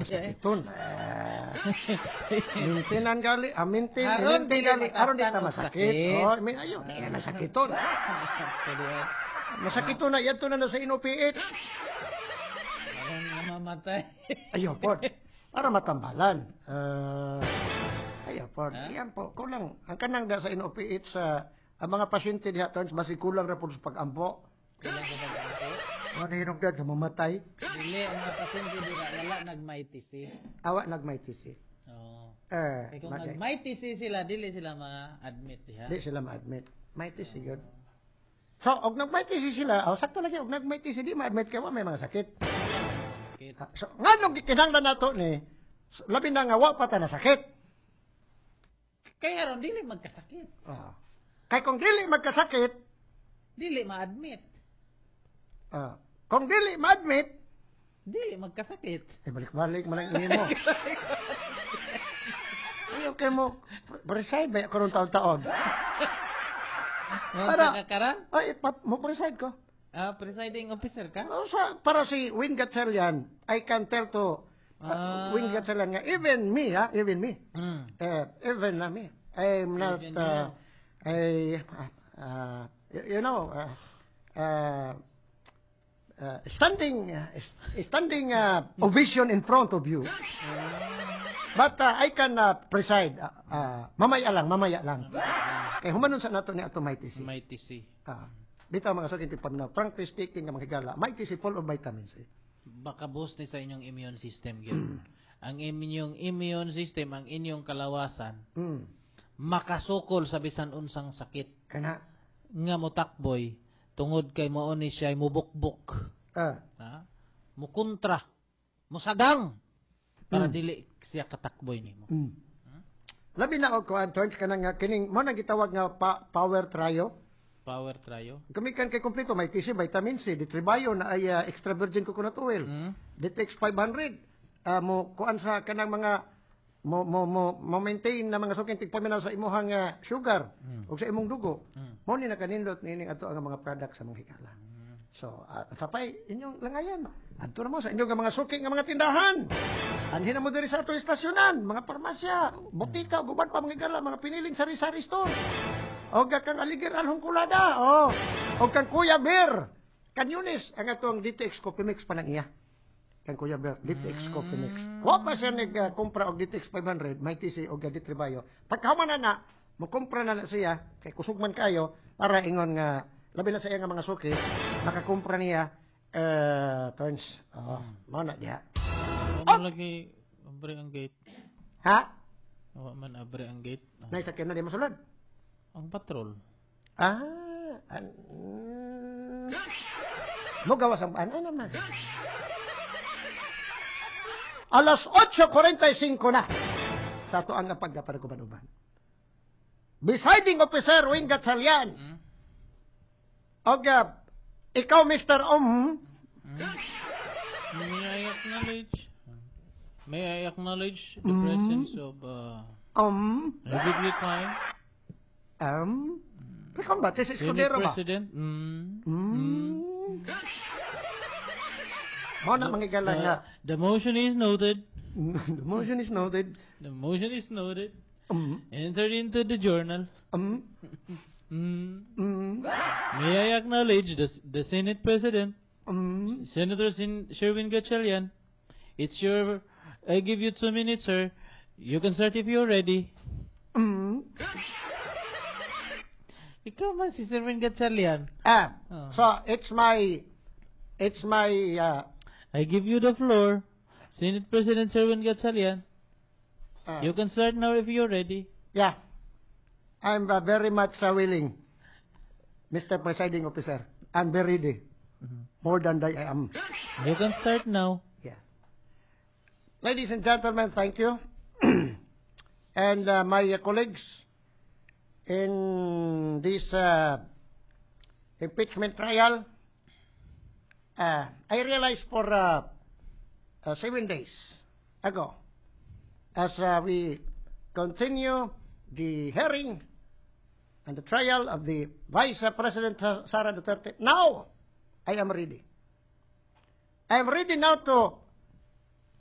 masakiton. Mintinan gali, mintin gali, aron di ta masakit. Oh, ayun, di na nasakiton. Masakiton na, yan to na sa inupiit. Parang mamatay. Ayun po, para matambalan. Ayun po, yan po, kulang. Ang kanang da sa inupiit sa ang mga pasyente diha turns basi kulang ra po sa pag-ampo. Kulang sa pag-ampo. Ano hirong dad, mamatay? Dili, ang mga pasyente dira, wala nag-MyTC. Awa nag-MyTC. Oo. Eh, Kung nag-MyTC sila, dili sila ma-admit diha. di sila ma-admit. MyTC yun. So, og nag-MyTC sila, sakto lagi, og nag-MyTC, di ma-admit kayo, may mga sakit. Sakit. So, nga nung kinanglan nato ni, labi na nga, wa pa ta na sakit. Kaya ron, dili magkasakit. Kay kung dili magkasakit, Dili ma-admit. kung dili ma-admit, Dili magkasakit. balik-balik man ang ingin mo. Ayaw kayo mo, preside ba karon taon-taon? Para kakaran? Ay, mo preside ko. Presiding officer ka? Para si Win Gatchalian, I can tell to Win Gatchalian nga, even me, even na me, I'm not, you know, standing ovation in front of you. But I can preside, mamaya lang. Kaya humanon sa nato ni ato MyTC. MyTC. Bitaw mga sakit pa na, frankly speaking, nga makigala, MyTC full of vitamins. Baka boost ni sa inyong immune system yun. Ang inyong immune system, ang inyong kalawasan, makasukol sa bisan unsang sakit. Kana? Nga mo takboy, tungod kay mo ni siya mubukbuk. Mukontra, musadang, para dili siya katakboy nimo. Labi na og kuan turns kanang nga kining mo nang gitawag nga power trio. Power tryo. Gamikan kay kompleto may TC, vitamin C, Ditribayo na ay extra virgin coconut oil. Ditex 500. Mo kuan sa kanang mga mo maintain na mga suking tigpaminaw sa imuhang sugar o sa imong dugo. Mo ni nakanindot nining ato ang mga products sa mga higala. So, sapay inyong langayan. Adto na mo sa inyong mga suking nga mga tindahan. Anhin na mo diri sa ato istasyonan, mga parmasya, butika, guban pa mga higala, mga piniling sari-sari store. O kang aligir alhong kulada. O kang Kuya Bear. Kanyunis, ang atong DTX Coffee Mix pa nang iya. Kang Kuya Bear, DTX Coffee Mix. Wa pa siya nag-kumpra og DTX 500, may TC o Ditribayo. Pagkahuman na, mukumpra na siya, kay kusugman kayo, para ingon nga, labi na sa iya nga mga suki, makakumpra niya, turns, mo na diha. Huwag mo lagi abre ang gate. Ha? Huwag man abre ang gate. Naisakyan na di masulod. Ang patrol. Mo gawas ang ano naman. Alas 8:45 na sa ato ang pagkapariguban-uban. Presiding Officer Wing Gatchalian. Og ikaw, Mr. May I acknowledge the presence of perfectly fine ikaw ba? This is Senate Escudero ba? President. Mo na mangigalan nga. The motion is noted. The motion is noted. The motion is noted. Entered into the journal. May I acknowledge the Senate President, Senator Sherwin Gatchalian. It's your, I give you 2 minutes, sir. You can start if you're ready. Ikaw man si Sherwin Gatchalian. So it's my I give you the floor. Senate President Sherwin Gatchalian. You can start now if you're ready. yeah. I'm very much willing, Mr. Presiding Officer. I'm very ready. More than I am. You can start now. Yeah. Ladies and gentlemen, thank you. And my colleagues in this impeachment trial, I realized for 7 days ago, as we continue the hearing and the trial of the Vice President Sara Duterte, now I am ready. I am ready now to